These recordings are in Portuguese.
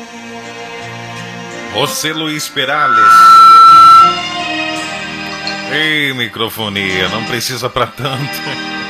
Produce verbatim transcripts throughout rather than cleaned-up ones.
José Luiz Perales. Ei, microfonia, não precisa pra tanto.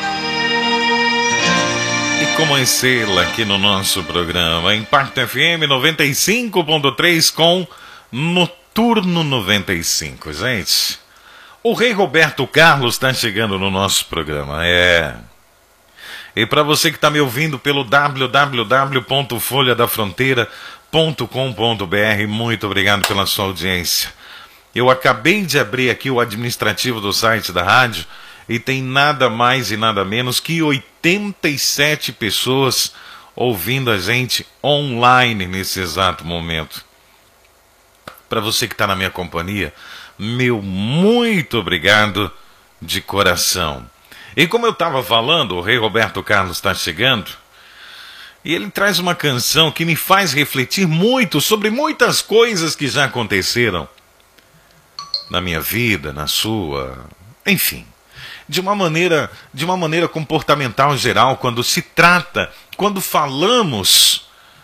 E como é sela aqui no nosso programa, Impacto F M noventa e cinco ponto três com Noturno noventa e cinco, gente. O Rei Roberto Carlos está chegando no nosso programa, é. E para você que está me ouvindo pelo w w w ponto folha da fronteira ponto com ponto b r, muito obrigado pela sua audiência. Eu acabei de abrir aqui o administrativo do site da rádio e tem nada mais e nada menos que oitenta e sete pessoas ouvindo a gente online nesse exato momento. Para você que está na minha companhia, meu muito obrigado de coração. E como eu estava falando, o Rei Roberto Carlos está chegando e ele traz uma canção que me faz refletir muito sobre muitas coisas que já aconteceram na minha vida, na sua, enfim, de uma maneira, de uma maneira comportamental geral, quando se trata, quando falamos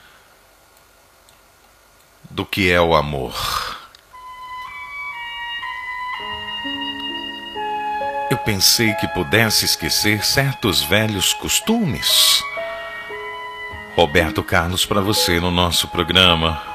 do que é o amor. Eu pensei que pudesse esquecer certos velhos costumes. Roberto Carlos para você no nosso programa.